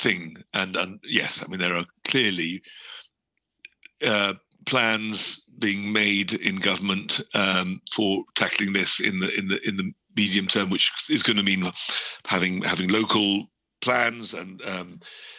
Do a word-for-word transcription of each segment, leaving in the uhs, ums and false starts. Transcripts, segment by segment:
thing. And, and yes, I mean, there are clearly uh, plans being made in government um, for tackling this in the in the in the medium term, which is going to mean having having local plans and um,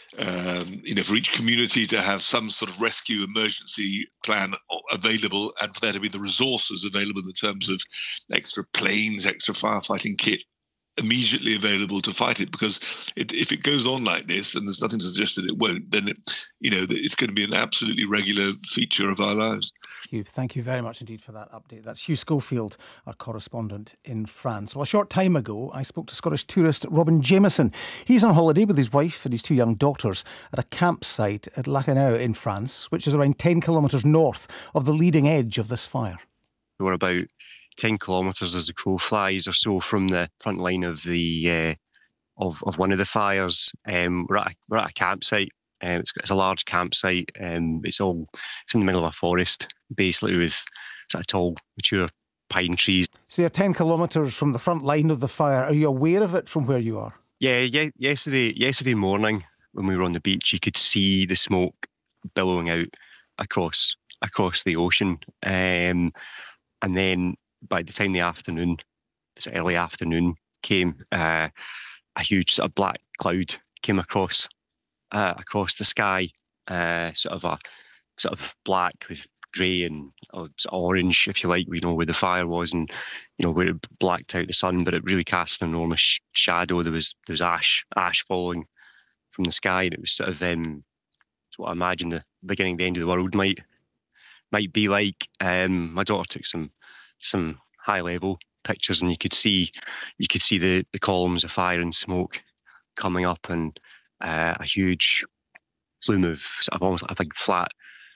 um, you know, for each community to have some sort of rescue emergency plan available, and for there to be the resources available in terms of extra planes, extra firefighting kit immediately available to fight it. Because it, if it goes on like this, and there's nothing to suggest that it won't, then it, you know, it's going to be an absolutely regular feature of our lives. Hugh, thank you very much indeed for that update. That's Hugh Schofield, our correspondent in France. Well, a short time ago, I spoke to Scottish tourist Robin Jameson. He's on holiday with his wife and his two young daughters at a campsite at Lacanau in France, which is around ten kilometres north of the leading edge of this fire. We're about ten kilometres as the crow flies or so from the front line of the uh, of of one of the fires. Um, we're at a, we're at a campsite. Um, it's, it's a large campsite. Um, it's all it's in the middle of a forest, basically, with sort of tall, mature pine trees. So you're ten kilometres from the front line of the fire. Are you aware of it from where you are? Yeah, yeah. Yesterday, yesterday morning, when we were on the beach, you could see the smoke billowing out across across the ocean. Um, and then by the time the afternoon, this early afternoon came, uh, a huge sort of black cloud came across. Uh, across the sky, uh, sort of a sort of black with grey and uh, sort of orange, if you like, you know, where the fire was, and you know where it blacked out the sun, but it really cast an enormous sh- shadow. There was there was ash ash falling from the sky, and it was sort of um, it's what I imagine the beginning, the end of the world might might be like. Um, my daughter took some some high level pictures, and you could see you could see the the columns of fire and smoke coming up, and Uh, a huge plume of sort of almost like a big flat,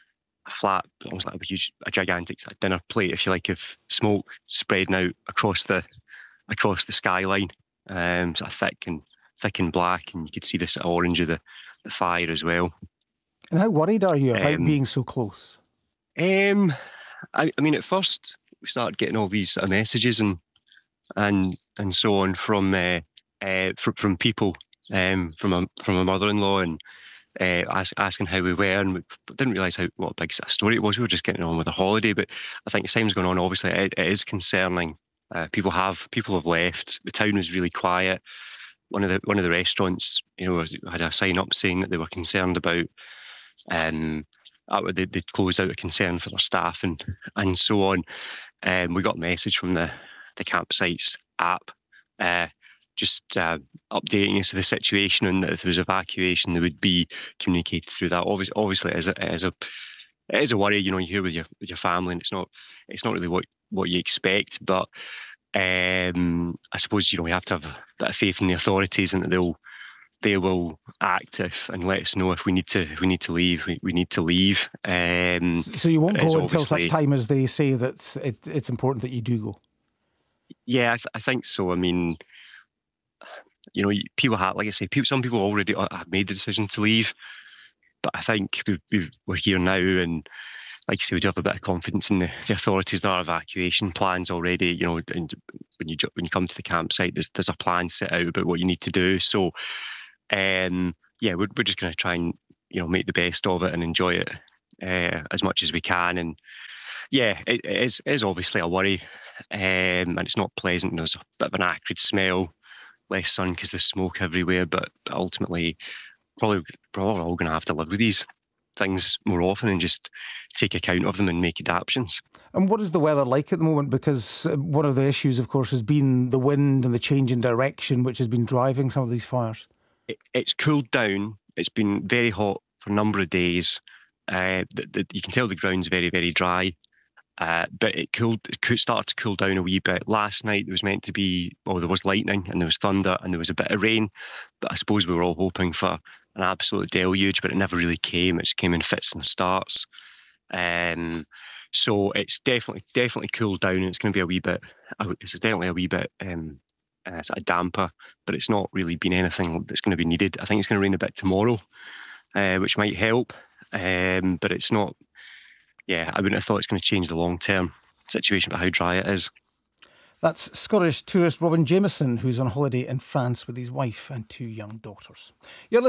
a flat, almost like a huge, a gigantic sort of dinner plate, if you like, of smoke spreading out across the across the skyline, um, sort of thick and thick and black, and you could see the sort of orange of the, the fire as well. And how worried are you about um, being so close? Um, I, I mean, at first we started getting all these sort of messages and and and so on from uh, uh, from, from people. Um, from a from a mother-in-law, and uh, ask, asking how we were, and we didn't realise how what a big story it was. We were just getting on with a holiday, but I think as time's going on, obviously it, it is concerning. Uh, people have people have left. The town was really quiet. One of the one of the restaurants, you know, had a sign up saying that they were concerned about, um, uh, they they closed out a concern for their staff and and so on. Um, we got a message from the the campsites app. Uh, just uh, updating us of the situation, and that if there was evacuation, there would be communicated through that. Obviously, obviously, it is a, it is a, it is a worry. You know, you're here with your with your family, and it's not, it's not really what, what you expect. But um, I suppose, you know, we have to have a bit of faith in the authorities, and that they'll they will act if and let us know if we need to if we need to leave. We, we need to leave. Um, so you won't go until such time as they say that it, it's important that you do go. Yeah, I, th- I think so. I mean, you know, people have, like I say, people, some people already have made the decision to leave, but I think we, we, we're here now, and like I say, we do have a bit of confidence in the, the authorities. There are evacuation plans already, you know, and when you when you come to the campsite, there's there's a plan set out about what you need to do. So, um, yeah, we're we're just going to try and, you know, make the best of it and enjoy it uh, as much as we can. And yeah, it, it is it is obviously a worry, um, and it's not pleasant. There's a bit of an acrid smell. Less sun because there's smoke everywhere, but ultimately, probably, probably all going to have to live with these things more often and just take account of them and make adaptations. And what is the weather like at the moment? Because one of the issues, of course, has been the wind and the change in direction, which has been driving some of these fires. It, it's cooled down. It's been very hot for a number of days. Uh, the, the, you can tell the ground's very, very dry. Uh, but it cooled, it started to cool down a wee bit. Last night there was meant to be, oh, there was lightning and there was thunder and there was a bit of rain. But I suppose we were all hoping for an absolute deluge, but it never really came. It just came in fits and starts. Um, so it's definitely, definitely cooled down, and it's going to be a wee bit, it's definitely a wee bit um, uh, sort of damper, but it's not really been anything that's going to be needed. I think it's going to rain a bit tomorrow, uh, which might help, um, but it's not. Yeah, I wouldn't have thought it's going to change the long-term situation about how dry it is. That's Scottish tourist Robin Jameson, who's on holiday in France with his wife and two young daughters. You're